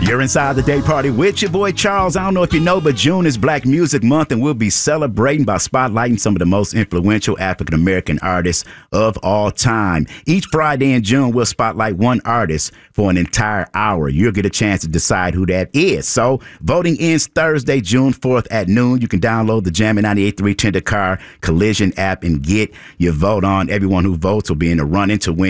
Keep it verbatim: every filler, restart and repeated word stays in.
You're inside the day party with your boy Charles. I don't know if you know, but June is Black Music Month, and we'll be celebrating by spotlighting some of the most influential African-American artists of all time. Each Friday in June, we'll spotlight one artist for an entire hour. You'll get a chance to decide who that is. So voting ends Thursday, June fourth at noon. You can download the Jammin' ninety-eight point three Tender Car Collision app and get your vote on. Everyone who votes will be in the run-in to win